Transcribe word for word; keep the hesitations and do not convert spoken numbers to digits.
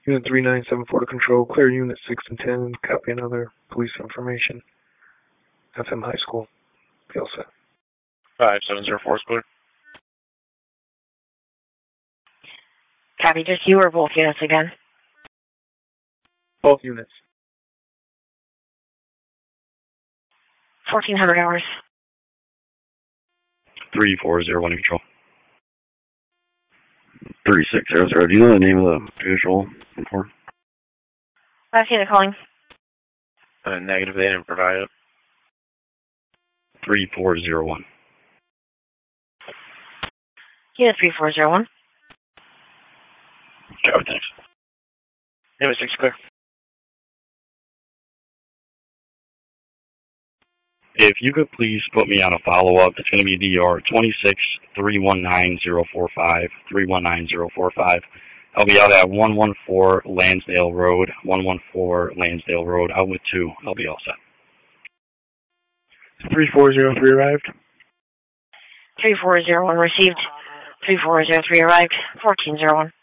Unit three nine seven four to control. Clear Unit six and ten. Copy another police information. F M High School. Feel set. five seven zero four is clear. Copy, just you or both units again? Both units. fourteen hundred hours. three four zero one control. three six zero zero. Do you know the name of the visual before? I see the calling. Uh, negative, they didn't provide it. three four zero one. Unit three four zero one. Copy, thanks. Unit six clear. If you could please put me on a follow-up, it's going to be D R two six three one nine zero four five, three one nine zero four five. I'll be out at one one four Lansdale Road, one one four Lansdale Road, out with two. I'll be all set. three four zero three arrived. three four zero one received. three four zero three arrived. fourteen zero one.